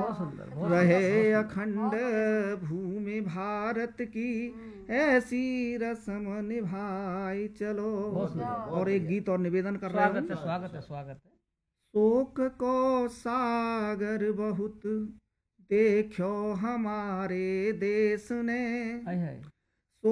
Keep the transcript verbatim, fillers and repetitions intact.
बहुत सुंदर, बहुत रहे अखंड भूमि भारत की, ऐसी रस्म निभाई चलो। और एक गीत और निवेदन कर रहे स्वागत है, हैं। स्वागत है, स्वागत है। शोक को सागर बहुत देखो हमारे देश ने,